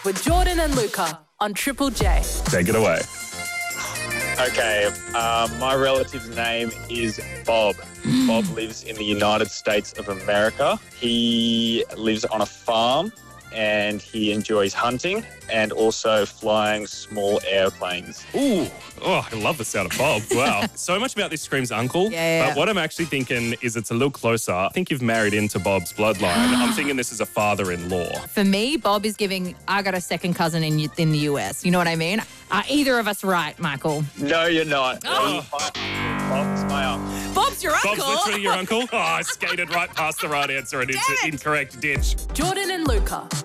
with Jordan and Luca on Triple J. Take it away. Okay, my relative's name is Bob. Bob lives in the United States of America. He lives on a farm and he enjoys hunting and also flying small airplanes. Ooh. Oh, I love the sound of Bob. Wow. So much about this screams uncle. Yeah. But what I'm actually thinking is it's a little closer. I think you've married into Bob's bloodline. I'm thinking this is a father-in-law. For me, Bob is giving, I got a second cousin in the US. You know what I mean? Are either of us right, Michael? No, you're not. Oh. Bob's my uncle. Bob's your uncle? Bob's literally your uncle? Oh, I skated right past the right answer and into incorrect ditch. Jordan and Luca